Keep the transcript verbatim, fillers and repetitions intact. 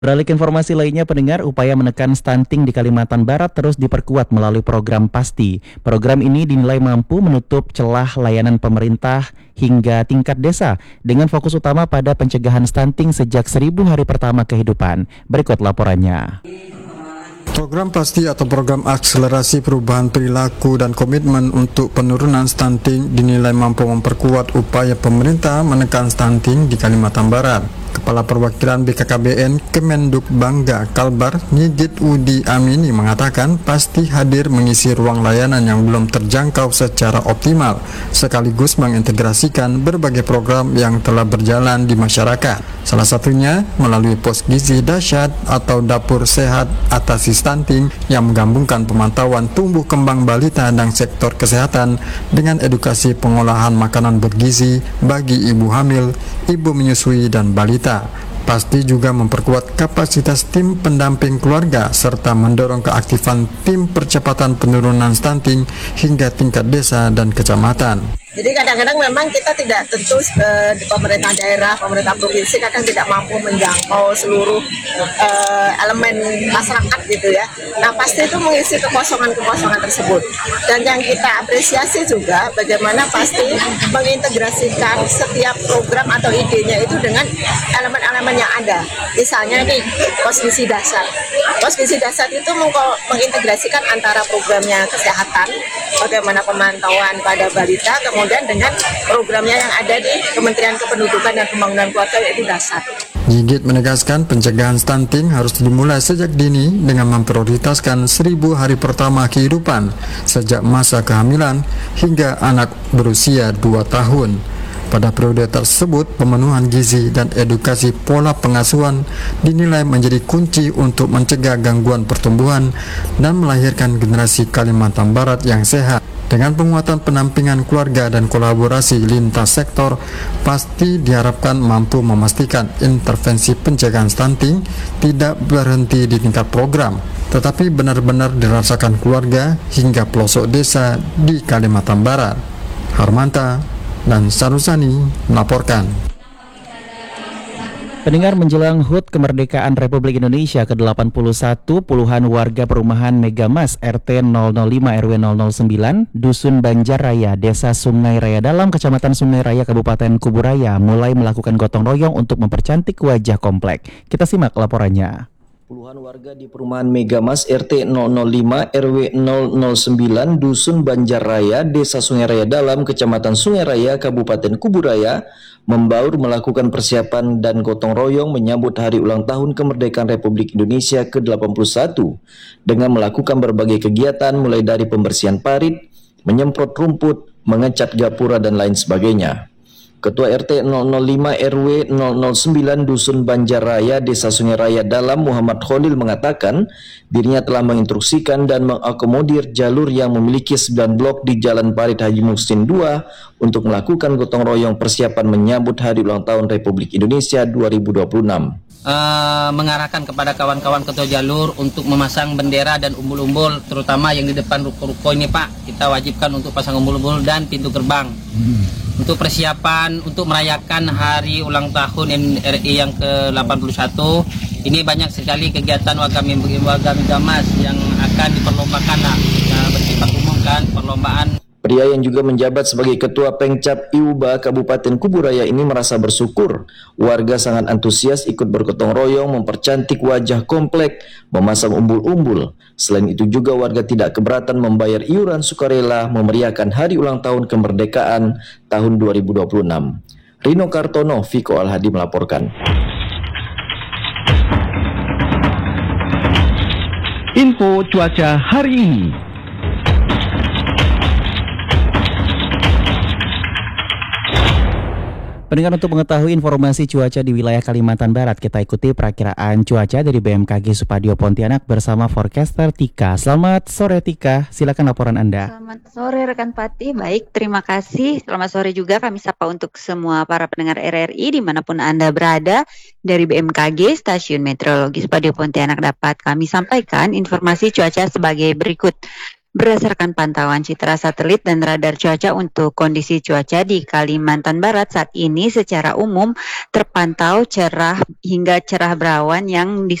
Beralih ke informasi lainnya, pendengar, upaya menekan stunting di Kalimantan Barat terus diperkuat melalui program PASTI. Program ini dinilai mampu menutup celah layanan pemerintah hingga tingkat desa dengan fokus utama pada pencegahan stunting sejak seribu hari pertama kehidupan. Berikut laporannya. Program PASTI atau Program Akselerasi Perubahan Perilaku dan Komitmen untuk Penurunan Stunting dinilai mampu memperkuat upaya pemerintah menekan stunting di Kalimantan Barat. Kepala Perwakilan B K K B N Kemenduk Bangga Kalbar Nigit Udi Amini mengatakan PASTI hadir mengisi ruang layanan yang belum terjangkau secara optimal, sekaligus mengintegrasikan berbagai program yang telah berjalan di masyarakat. Salah satunya melalui pos gizi dahsyat atau dapur sehat atasi stunting yang menggabungkan pemantauan tumbuh kembang balita dan sektor kesehatan dengan edukasi pengolahan makanan bergizi bagi ibu hamil, ibu menyusui, dan balita. PASTI juga memperkuat kapasitas tim pendamping keluarga serta mendorong keaktifan tim percepatan penurunan stunting hingga tingkat desa dan kecamatan. Jadi kadang-kadang memang kita tidak tentu uh, di pemerintah daerah, pemerintah provinsi kadang tidak mampu menjangkau seluruh uh, elemen masyarakat gitu ya. Nah pasti itu mengisi kekosongan-kekosongan tersebut. Dan yang kita apresiasi juga bagaimana pasti mengintegrasikan setiap program atau idenya itu dengan elemen-elemen yang ada. Misalnya nih pos gizi dasar. Pos gizi dasar itu meng- mengintegrasikan antara programnya kesehatan, bagaimana pemantauan pada balita, kemudian dengan programnya yang ada di Kementerian Kependudukan dan Pembangunan Keluarga yaitu dasar. Gigit menegaskan pencegahan stunting harus dimulai sejak dini dengan memprioritaskan seribu hari pertama kehidupan sejak masa kehamilan hingga anak berusia dua tahun. Pada periode tersebut, pemenuhan gizi dan edukasi pola pengasuhan dinilai menjadi kunci untuk mencegah gangguan pertumbuhan dan melahirkan generasi Kalimantan Barat yang sehat. Dengan penguatan penampingan keluarga dan kolaborasi lintas sektor, PASTI diharapkan mampu memastikan intervensi pencegahan stunting tidak berhenti di tingkat program, tetapi benar-benar dirasakan keluarga hingga pelosok desa di Kalimantan Barat. Harmanta dan Sarusani melaporkan. Pendengar, menjelang H U T Kemerdekaan Republik Indonesia ke delapan puluh satu, puluhan warga perumahan Megamas R T nol nol lima R W nol nol sembilan, Dusun Banjarraya, Desa Sungai Raya Dalam, Kecamatan Sungai Raya, Kabupaten Kuburaya, mulai melakukan gotong royong untuk mempercantik wajah komplek. Kita simak laporannya. Puluhan warga di perumahan Megamas R T nol nol lima R W nol nol sembilan Dusun Banjarraya, Desa Sungai Raya Dalam, Kecamatan Sungai Raya, Kabupaten Kuburaya membaur melakukan persiapan dan gotong royong menyambut hari ulang tahun kemerdekaan Republik Indonesia ke delapan puluh satu dengan melakukan berbagai kegiatan mulai dari pembersihan parit, menyemprot rumput, mengecat gapura dan lain sebagainya. Ketua R T nol nol lima R W nol nol sembilan Dusun Banjarraya, Desa Sungai Raya Dalam, Muhammad Khalil mengatakan dirinya telah menginstruksikan dan mengakomodir jalur yang memiliki sembilan blok di Jalan Parit Haji Muhsin dua untuk melakukan gotong royong persiapan menyambut Hari Ulang Tahun Republik Indonesia dua ribu dua puluh enam. Uh, mengarahkan kepada kawan-kawan ketua jalur untuk memasang bendera dan umbul-umbul, terutama yang di depan ruko-ruko ini Pak, kita wajibkan untuk pasang umbul-umbul dan pintu gerbang. Hmm. Untuk persiapan untuk merayakan hari ulang tahun N R I yang ke delapan puluh satu, ini banyak sekali kegiatan warga warga Megamas yang akan diperlombakan lah, nah, bersifat umum kan, perlombaan. Pria yang juga menjabat sebagai Ketua Pengcap I U B A Kabupaten Kuburaya ini merasa bersyukur warga sangat antusias ikut bergotong royong mempercantik wajah komplek, memasang umbul-umbul. Selain itu juga warga tidak keberatan membayar iuran sukarela memeriahkan hari ulang tahun kemerdekaan tahun dua ribu dua puluh enam. Rino Kartono, Viko Alhadi melaporkan. Info cuaca hari ini. Pendengar, untuk mengetahui informasi cuaca di wilayah Kalimantan Barat, kita ikuti perakiraan cuaca dari B M K G Supadio Pontianak bersama forecaster Tika. Selamat sore Tika, silakan laporan Anda. Selamat sore rekan Pati, baik terima kasih. Selamat sore juga kami sapa untuk semua para pendengar R R I dimanapun Anda berada. Dari B M K G Stasiun Meteorologi Supadio Pontianak dapat kami sampaikan informasi cuaca sebagai berikut. Berdasarkan pantauan citra satelit dan radar cuaca untuk kondisi cuaca di Kalimantan Barat saat ini secara umum terpantau cerah hingga cerah berawan yang